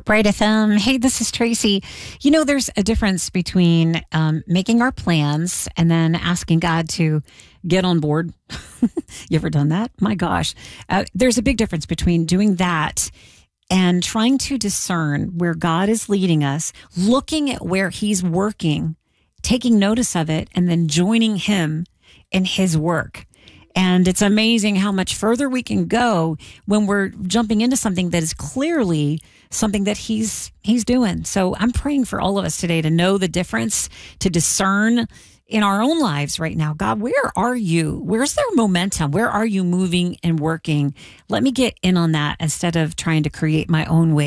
Bright FM. Hey, this is Tracy. You know, there's a difference between making our plans and then asking God to get on board. You ever done that? My gosh. There's a big difference between doing that and trying to discern where God is leading us, looking at where He's working, taking notice of it, and then joining Him in His work. And it's amazing how much further we can go when we're jumping into something that is clearly something that he's doing. So I'm praying for all of us today to know the difference, to discern in our own lives right now. God, where are you? Where's there momentum? Where are you moving and working? Let me get in on that instead of trying to create my own way.